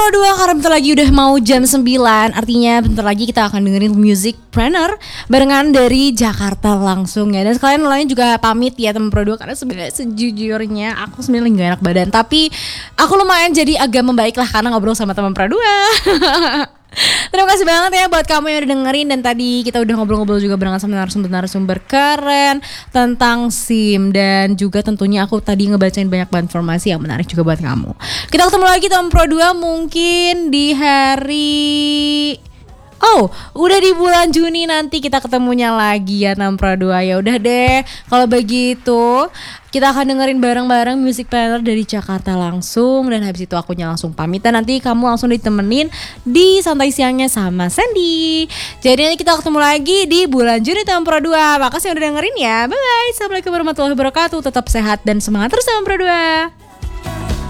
Pro 2 karena bentar lagi udah mau jam 9. Artinya bentar lagi kita akan dengerin Musicpreneur barengan dari Jakarta langsung ya. Dan sekalian lainnya juga pamit ya teman Pro 2 karena sebenarnya sejujurnya aku sebenarnya gak enak badan, tapi aku lumayan jadi agak membaik lah karena ngobrol sama teman Pro 2. Terima kasih banget ya buat kamu yang udah dengerin. Dan tadi kita udah ngobrol-ngobrol juga barengan sama narasumber keren tentang SIM. Dan juga tentunya aku tadi ngebacain banyak banget informasi yang menarik juga buat kamu. Kita ketemu lagi teman Pro 2 mungkin di hari... udah di bulan Juni nanti kita ketemunya lagi ya teman Pro 2. Ya udah deh, kalau begitu kita akan dengerin bareng-bareng Musicpreneur dari Jakarta langsung. Dan habis itu akunya langsung pamitan. Nanti kamu langsung ditemenin di santai siangnya sama Sandy. Jadi nanti kita ketemu lagi di bulan Juni teman Pro 2. Makasih yang udah dengerin ya. Bye bye. Assalamualaikum warahmatullahi wabarakatuh. Tetap sehat dan semangat terus teman Pro 2.